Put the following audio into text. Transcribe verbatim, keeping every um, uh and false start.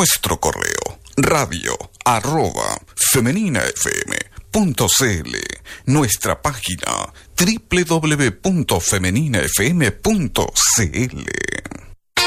Nuestro correo radio arroba femeninafm.cl. Nuestra página doble u doble u doble u punto femeninafm punto c l.